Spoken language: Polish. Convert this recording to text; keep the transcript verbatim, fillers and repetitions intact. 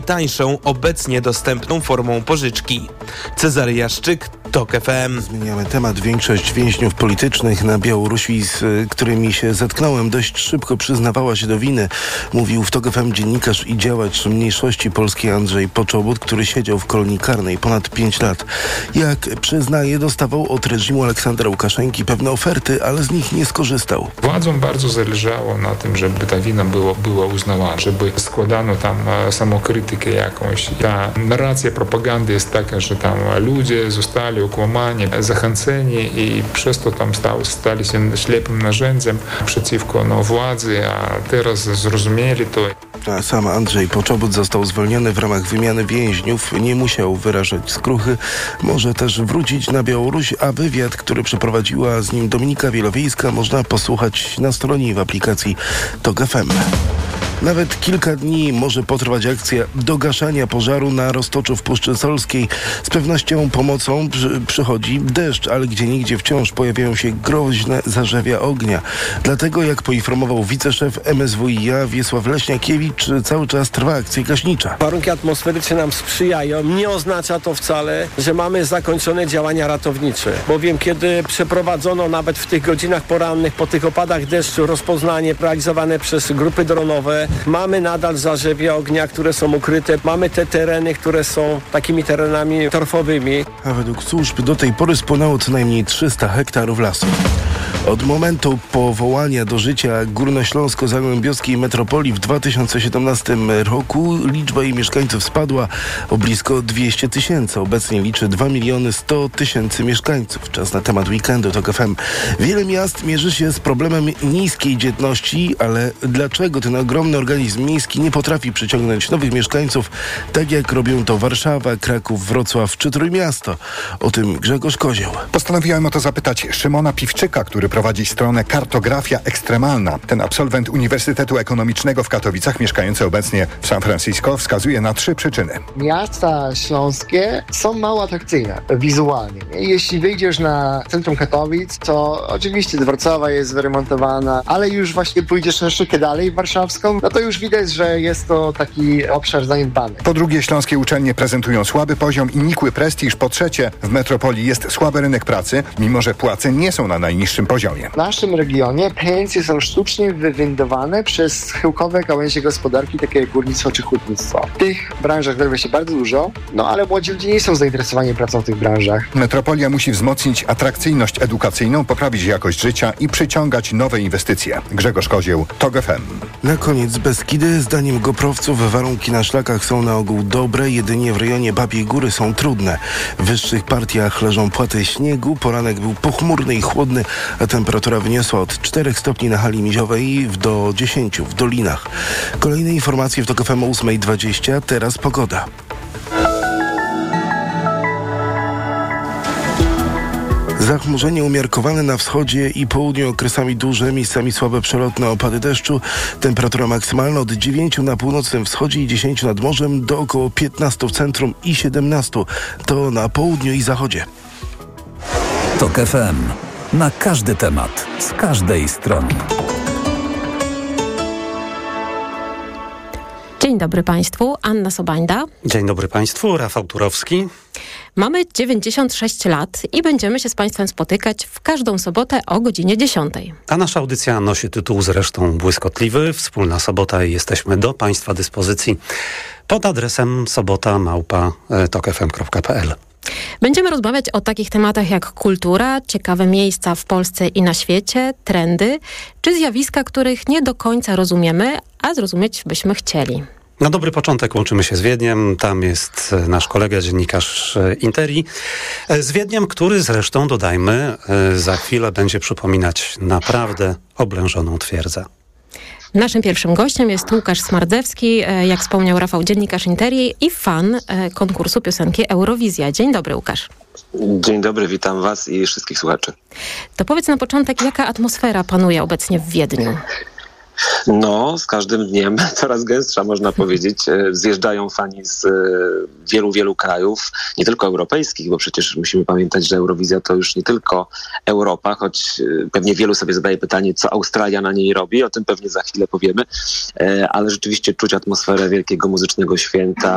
najtańszą obecnie dostępną formą pożyczki. Cezary Jaszczyk, TOK F M. Zmieniamy temat. Większość więźniów politycznych na Białorusi, z którymi się zetknąłem, dość szybko przyznawała się do winy. Mówił w TOK F M dziennikarz i działacz mniejszości polskiej Andrzej Poczobut, który siedział w kolonii karnej ponad pięć lat. Jak przyznaje, dostawał od reżimu Aleksandra Łukaszenki pewne oferty, ale z nich nie skorzystał. Władzom bardzo zależało na tym, żeby ta wina była, była uznawana, żeby składano tam samokrytykę jakąś. Ta narracja propagandy jest taka, że tam ludzie zostali okłamani, zachęceni i przez to tam stał, stali się ślepym narzędziem przeciwko no, władzy, a teraz zrozumieli to. A sam Andrzej Poczobut został zwolniony w ramach wymiany więźniów. Nie musiał wyrażać skruchy. Może też wrócić na Białoruś, a wywiad, który przeprowadziła z nim Dominika Wielowiejska, można posłuchać na stronie w aplikacji TOK F M. Nawet kilka dni może potrwać akcja dogaszania pożaru na Roztoczu w Puszczy Solskiej. Z pewnością pomocą przy, przychodzi deszcz, ale gdzieniegdzie wciąż pojawiają się groźne zarzewia ognia. Dlatego, jak poinformował wiceszef M S W i A Wiesław Leśniakiewicz, cały czas trwa akcja gaśnicza. Warunki atmosferyczne nam sprzyjają. Nie oznacza to wcale, że mamy zakończone działania ratownicze. Bowiem kiedy przeprowadzono nawet w tych godzinach porannych po tych opadach deszczu rozpoznanie realizowane przez grupy dronowe, mamy nadal zarzewia ognia, które są ukryte. Mamy te tereny, które są takimi terenami torfowymi. A według służb do tej pory spłonęło co najmniej trzysta hektarów lasu. Od momentu powołania do życia Górnośląsko-Zagłębiowskiej Metropolii w dwa tysiące siedemnastym roku liczba jej mieszkańców spadła o blisko dwieście tysięcy. Obecnie liczy dwa miliony sto tysięcy mieszkańców. Czas na temat weekendu TOK F M. Wiele miast mierzy się z problemem niskiej dzietności, ale dlaczego ten ogromny organizm miejski nie potrafi przyciągnąć nowych mieszkańców, tak jak robią to Warszawa, Kraków, Wrocław czy Trójmiasto? O tym Grzegorz Kozioł. Postanowiłem o to zapytać Szymona Piwczyka, który prowadzi stronę Kartografia Ekstremalna. Ten absolwent Uniwersytetu Ekonomicznego w Katowicach, mieszkający obecnie w San Francisco, wskazuje na trzy przyczyny. Miasta śląskie są mało atrakcyjne wizualnie. Jeśli wyjdziesz na centrum Katowic, to oczywiście Dworcowa jest wyremontowana, ale już właśnie pójdziesz troszeczkę dalej, warszawską, no to już widać, że jest to taki obszar zaniedbany. Po drugie, śląskie uczelnie prezentują słaby poziom i nikły prestiż. Po trzecie, w metropolii jest słaby rynek pracy, mimo że płace nie są na najniższym poziomie. W naszym regionie pensje są sztucznie wywindowane przez schyłkowe gałęzie gospodarki, takie jak górnictwo czy hutnictwo. W tych branżach wyrabia się bardzo dużo, no ale młodzi ludzie nie są zainteresowani pracą w tych branżach. Metropolia musi wzmocnić atrakcyjność edukacyjną, poprawić jakość życia i przyciągać nowe inwestycje. Grzegorz Kozieł, TOK F M. Na koniec Beskidy. Zdaniem goprowców warunki na szlakach są na ogół dobre, jedynie w rejonie Babiej Góry są trudne. W wyższych partiach leżą płaty śniegu, poranek był pochmurny i chłodny, a temperatura wyniosła od czterech stopni na hali miziowej do dziesięciu w dolinach. Kolejne informacje w TOK F M o ósma dwadzieścia. Teraz pogoda. Zachmurzenie umiarkowane na wschodzie i południu, okresami duże, miejscami słabe przelotne opady deszczu. Temperatura maksymalna od dziewięciu na północnym wschodzie i dziesięciu nad morzem do około piętnastu w centrum i siedemnastu to na południu i zachodzie. TOK F M. Na każdy temat, z każdej strony. Dzień dobry Państwu, Anna Sobańda. Dzień dobry Państwu, Rafał Turowski. Mamy dziewięćdziesiąt sześć lat i będziemy się z Państwem spotykać w każdą sobotę o godzinie dziesiątej. A nasza audycja nosi tytuł zresztą błyskotliwy. Wspólna sobota i jesteśmy do Państwa dyspozycji pod adresem sobota małpa tok f m kropka p l. Będziemy rozmawiać o takich tematach jak kultura, ciekawe miejsca w Polsce i na świecie, trendy, czy zjawiska, których nie do końca rozumiemy, a zrozumieć byśmy chcieli. Na dobry początek łączymy się z Wiedniem. Tam jest nasz kolega, dziennikarz Interi. Z Wiedniem, który zresztą, dodajmy, za chwilę będzie przypominać naprawdę oblężoną twierdzę. Naszym pierwszym gościem jest Łukasz Smardzewski, jak wspomniał Rafał, dziennikarz Interi i fan konkursu piosenki Eurowizja. Dzień dobry, Łukasz. Dzień dobry, witam Was i wszystkich słuchaczy. To powiedz na początek, jaka atmosfera panuje obecnie w Wiedniu? No, z każdym dniem coraz gęstsza, można powiedzieć. Zjeżdżają fani z wielu, wielu krajów, nie tylko europejskich, bo przecież musimy pamiętać, że Eurowizja to już nie tylko Europa, choć pewnie wielu sobie zadaje pytanie, co Australia na niej robi, o tym pewnie za chwilę powiemy, ale rzeczywiście czuć atmosferę wielkiego muzycznego święta,